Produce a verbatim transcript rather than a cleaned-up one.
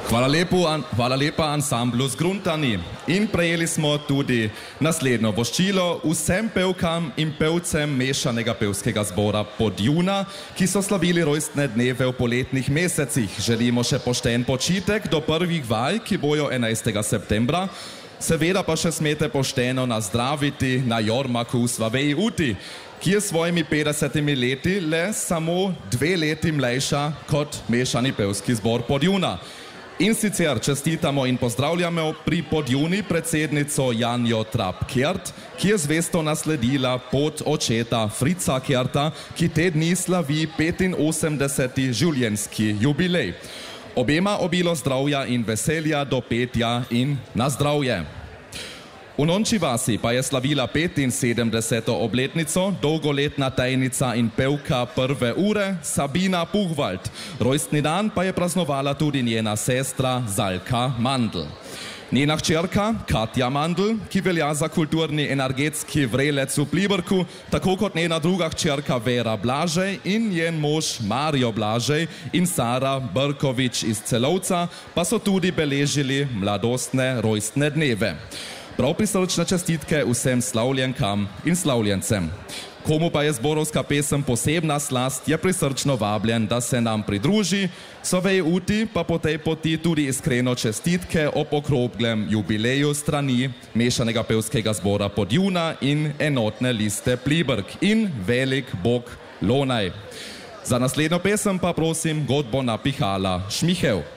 Hvala, lepo, an, hvala lepa ansamblu Zgruntani. In prejeli smo tudi naslednjo voščilo vsem pevkam in pevcem mešanega pevskega zbora Podjuna, ki so slavili rojstne dneve v poletnih mesecih. Želimo še pošten počitek do prvih vaj, ki bojo enajstega septembra. Seveda pa še smete pošteno nazdraviti na Jormaku v Svaveji Uti, ki je svojimi petdesetimi leti le samo dve leti mlajša kot mešani pevski zbor Podjuna. In sicer čestitamo in pozdravljamo pri Podjuni predsednico Janjo Trap-Kert, ki je zvesto nasledila pot očeta Frica Kerta, ki te dni slavi petinosemdeseti življenjski jubilej. Obema obilo zdravja in veselja do petja in na zdravje. V Nonči vasi pa je slavila petinsedemdeseto obletnico dolgoletna tajnica in pevka prve ure Sabina Puchwald. Rojstni dan pa je praznovala tudi njena sestra Zalka Mandl. Njena hčerka Katja Mandl, ki velja za kulturni energetski vrelec v Pliberku, tako kot njena druga hčerka Vera Blažej in njen mož Mario Blažej in Sara Brkovič iz Celovca, pa so tudi beležili mladostne rojstne dneve. Prav prisrčne čestitke vsem slavljenkam in slavljencem. Komu pa je zborovska pesem posebna slast, je prisrčno vabljen, da se nam pridruži. Sovej Uti pa po tej poti tudi iskreno čestitke ob okroglem jubileju strani mešanega pevskega zbora Podjuna in enotne liste Pliberk in velik bog Lonaj. Za naslednjo pesem pa prosim godbo napihala Šmihev.